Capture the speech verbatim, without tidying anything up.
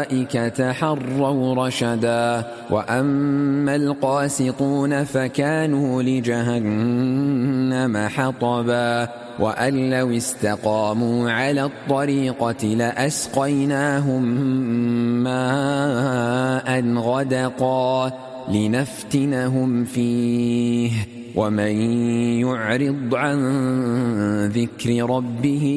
أولئك تحروا رشدا وأما القاسطون فكانوا لجهنم حطبا وأن لو استقاموا على الطريقة لأسقيناهم ماء غدقا لنفتنهم فيه ومن يعرض عن ذكر ربه